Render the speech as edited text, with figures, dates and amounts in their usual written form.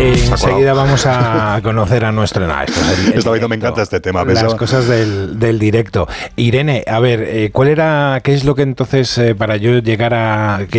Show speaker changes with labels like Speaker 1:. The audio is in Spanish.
Speaker 1: Enseguida vamos a conocer a nuestro...
Speaker 2: Esta vez no me encanta este tema.
Speaker 1: Las cosas del directo. Irene, a ver, ¿qué es lo que entonces, para yo llegar a...